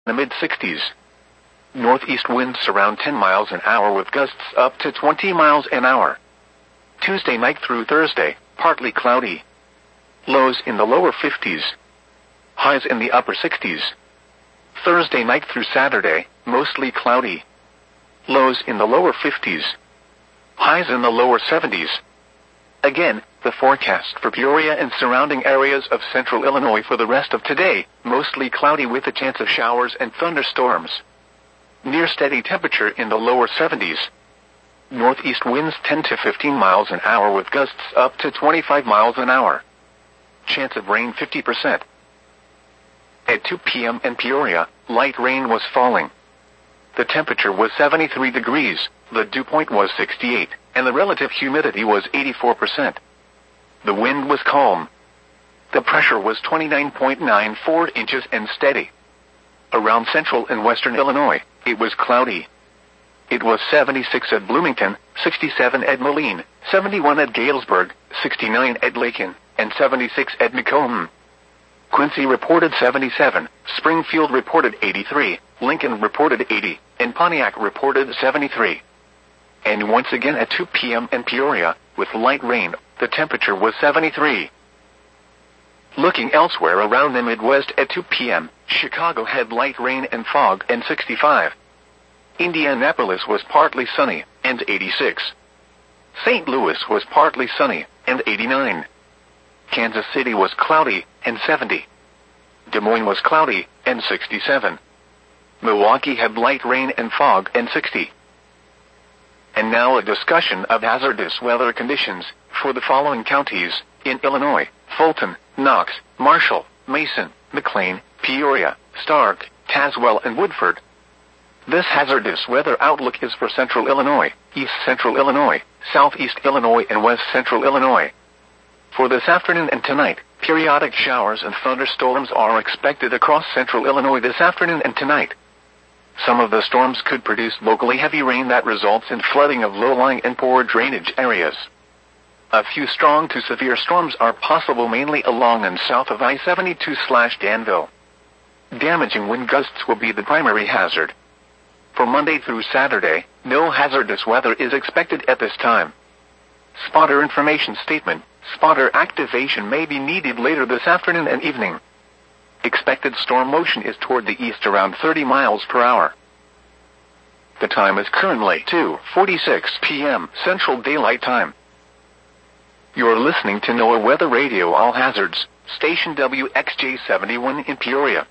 the mid-60s. Northeast winds around 10 miles an hour with gusts up to 20 miles an hour. Tuesday night through Thursday, partly cloudy. Lows in the lower 50s. Highs in the upper 60s. Thursday night through Saturday, mostly cloudy. Lows in the lower 50s. Highs in the lower 70s. Again, the forecast for Peoria and surrounding areas of central Illinois for the rest of today, mostly cloudy with a chance of showers and thunderstorms. Near steady temperature in the lower 70s. Northeast winds 10 to 15 miles an hour with gusts up to 25 miles an hour. Chance of rain 50%. At 2 p.m. in Peoria, light rain was falling. The temperature was 73 degrees, the dew point was 68, and the relative humidity was 84%. The wind was calm. The pressure was 29.94 inches and steady. Around central and western Illinois, it was cloudy. It was 76 at Bloomington, 67 at Moline, 71 at Galesburg, 69 at Lakin, and 76 at Macomb. Quincy reported 77, Springfield reported 83, Lincoln reported 80, and Pontiac reported 73. And once again at 2 p.m. in Peoria, with light rain, the temperature was 73. Looking elsewhere around the Midwest at 2 p.m., Chicago had light rain and fog and 65. Indianapolis was partly sunny, and 86. St. Louis was partly sunny, and 89. Kansas City was cloudy, and 70. Des Moines was cloudy, and 67. Milwaukee had light rain and fog, and 60. And now a discussion of hazardous weather conditions for the following counties in Illinois: Fulton, Knox, Marshall, Mason, McLean, Peoria, Stark, Tazewell, and Woodford. This hazardous weather outlook is for central Illinois, east central Illinois, southeast Illinois, and west central Illinois. For this afternoon and tonight, periodic showers and thunderstorms are expected across central Illinois this afternoon and tonight. Some of the storms could produce locally heavy rain that results in flooding of low-lying and poor drainage areas. A few strong to severe storms are possible mainly along and south of I-72/Danville. Damaging wind gusts will be the primary hazard. For Monday through Saturday, no hazardous weather is expected at this time. Spotter information statement: spotter activation may be needed later this afternoon and evening. Expected storm motion is toward the east around 30 miles per hour. The time is currently 2:46 p.m. Central Daylight Time. You're listening to NOAA Weather Radio All Hazards, station WXJ71 in Peoria.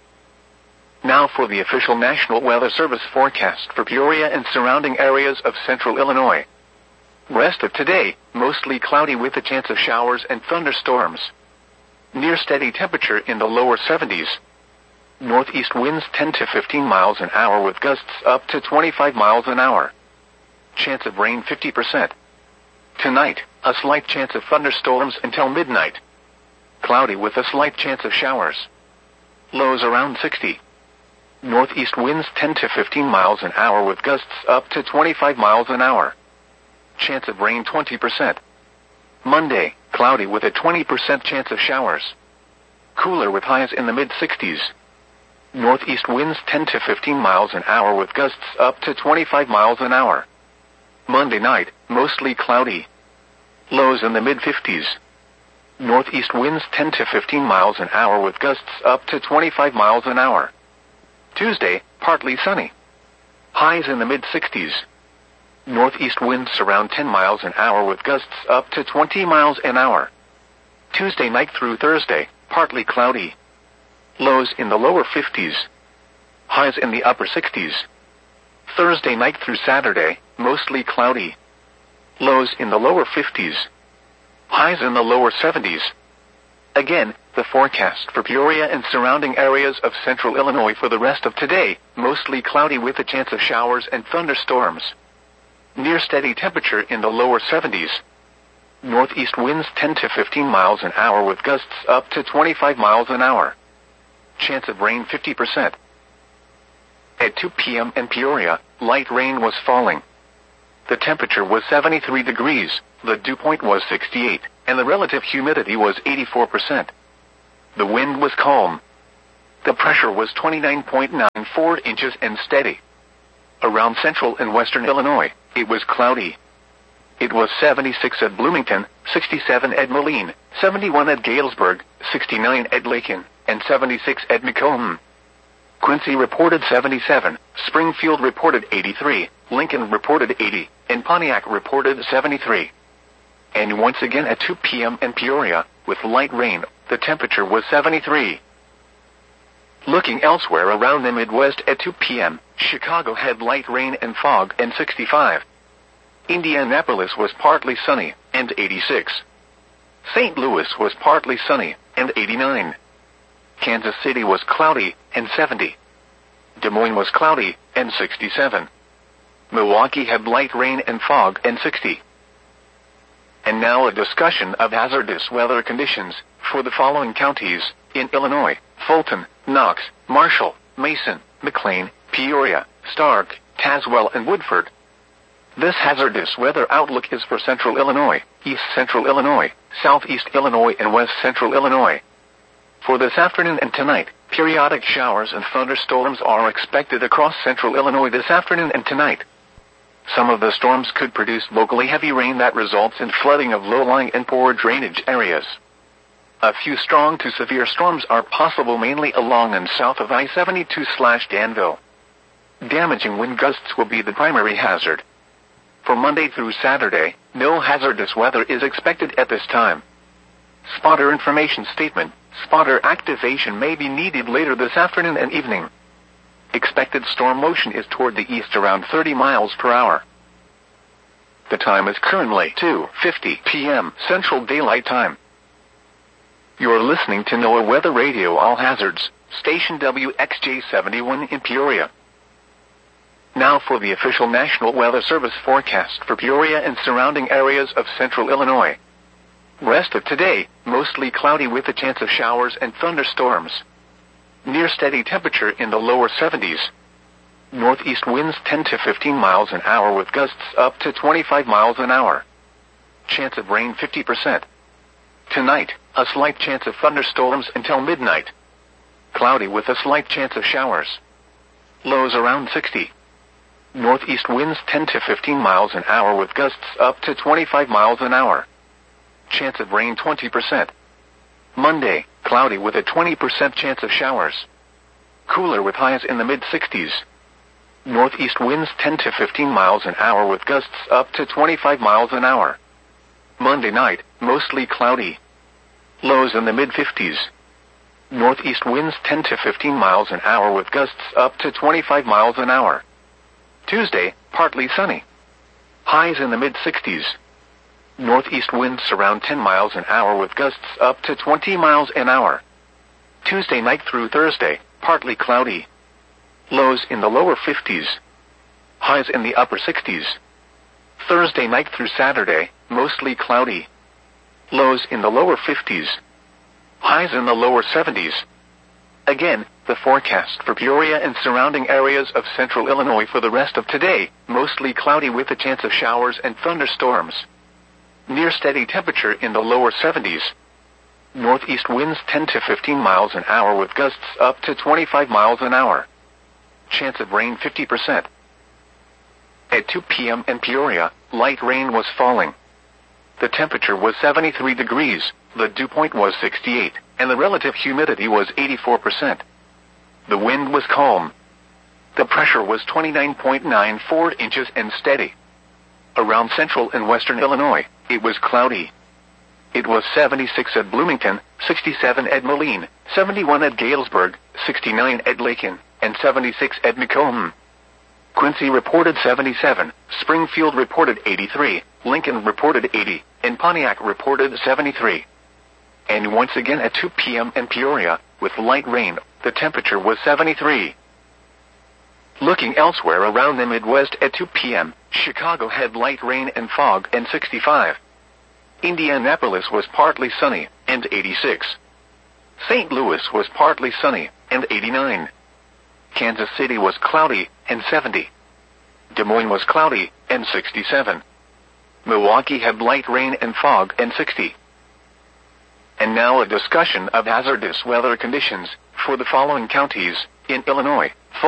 Now for the official National Weather Service forecast for Peoria and surrounding areas of central Illinois. Rest of today, mostly cloudy with a chance of showers and thunderstorms. Near steady temperature in the lower 70s. Northeast winds 10 to 15 miles an hour with gusts up to 25 miles an hour. Chance of rain 50%. Tonight, a slight chance of thunderstorms until midnight. Cloudy with a slight chance of showers. Lows around 60. Northeast winds 10 to 15 miles an hour with gusts up to 25 miles an hour. Chance of rain 20%. Monday, cloudy with a 20% chance of showers. Cooler with highs in the mid-60s. Northeast winds 10 to 15 miles an hour with gusts up to 25 miles an hour. Monday night, mostly cloudy. Lows in the mid-50s. Northeast winds 10 to 15 miles an hour with gusts up to 25 miles an hour. Tuesday, partly sunny. Highs in the mid-60s. Northeast winds around 10 miles an hour with gusts up to 20 miles an hour. Tuesday night through Thursday, partly cloudy. Lows in the lower 50s. Highs in the upper 60s. Thursday night through Saturday, mostly cloudy. Lows in the lower 50s. Highs in the lower 70s. Again, the forecast for Peoria and surrounding areas of central Illinois for the rest of today, mostly cloudy with a chance of showers and thunderstorms. Near steady temperature in the lower 70s. Northeast winds 10 to 15 miles an hour with gusts up to 25 miles an hour. Chance of rain 50%. At 2 p.m. in Peoria, light rain was falling. The temperature was 73 degrees, the dew point was 68, and the relative humidity was 84%. The wind was calm. The pressure was 29.94 inches and steady. Around central and western Illinois, it was cloudy. It was 76 at Bloomington, 67 at Moline, 71 at Galesburg, 69 at Lakin, and 76 at Macomb. Quincy reported 77, Springfield reported 83, Lincoln reported 80, and Pontiac reported 73. And once again at 2 p.m. in Peoria, with light rain, the temperature was 73. Looking elsewhere around the Midwest at 2 p.m., Chicago had light rain and fog and 65. Indianapolis was partly sunny and 86. St. Louis was partly sunny and 89. Kansas City was cloudy and 70. Des Moines was cloudy and 67. Milwaukee had light rain and fog and 60. And now a discussion of hazardous weather conditions for the following counties in Illinois: Fulton, Knox, Marshall, Mason, McLean, Peoria, Stark, Tazewell, and Woodford. This hazardous weather outlook is for central Illinois, east central Illinois, southeast Illinois, and west central Illinois. For this afternoon and tonight, periodic showers and thunderstorms are expected across central Illinois this afternoon and tonight. Some of the storms could produce locally heavy rain that results in flooding of low-lying and poor drainage areas. A few strong to severe storms are possible mainly along and south of I-72/Danville. Damaging wind gusts will be the primary hazard. For Monday through Saturday, no hazardous weather is expected at this time. Spotter information statement: spotter activation may be needed later this afternoon and evening. Expected storm motion is toward the east around 30 miles per hour. The time is currently 2:50 p.m. Central Daylight Time. You're listening to NOAA Weather Radio All Hazards, station WXJ71 in Peoria. Now for the official National Weather Service forecast for Peoria and surrounding areas of central Illinois. Rest of today, mostly cloudy with a chance of showers and thunderstorms. Near steady temperature in the lower 70s. Northeast winds 10 to 15 miles an hour with gusts up to 25 miles an hour. Chance of rain 50%. Tonight, a slight chance of thunderstorms until midnight. Cloudy with a slight chance of showers. Lows around 60. Northeast winds 10 to 15 miles an hour with gusts up to 25 miles an hour. Chance of rain 20%. Monday, cloudy with a 20% chance of showers. Cooler with highs in the mid-60s. Northeast winds 10 to 15 miles an hour with gusts up to 25 miles an hour. Monday night, mostly cloudy. Lows in the mid-50s. Northeast winds 10 to 15 miles an hour with gusts up to 25 miles an hour. Tuesday, partly sunny. Highs in the mid-60s. Northeast winds around 10 miles an hour with gusts up to 20 miles an hour. Tuesday night through Thursday, partly cloudy. Lows in the lower 50s. Highs in the upper 60s. Thursday night through Saturday, mostly cloudy. Lows in the lower 50s. Highs in the lower 70s. Again, the forecast for Peoria and surrounding areas of central Illinois for the rest of today, mostly cloudy with a chance of showers and thunderstorms. Near steady temperature in the lower 70s. Northeast winds 10 to 15 miles an hour with gusts up to 25 miles an hour. Chance of rain 50%. At 2 p.m. in Peoria, light rain was falling. The temperature was 73 degrees, the dew point was 68, and the relative humidity was 84%. The wind was calm. The pressure was 29.94 inches and steady. Around central and western Illinois, it was cloudy. It was 76 at Bloomington, 67 at Moline, 71 at Galesburg, 69 at Lakin, and 76 at Macomb. Quincy reported 77, Springfield reported 83, Lincoln reported 80, and Pontiac reported 73. And once again at 2 p.m. in Peoria, with light rain, the temperature was 73. Looking elsewhere around the Midwest at 2 p.m., Chicago had light rain and fog and 65. Indianapolis was partly sunny and 86. St. Louis was partly sunny and 89. Kansas City was cloudy and 70. Des Moines was cloudy and 67. Milwaukee had light rain and fog and 60. And now a discussion of hazardous weather conditions for the following counties in Illinois: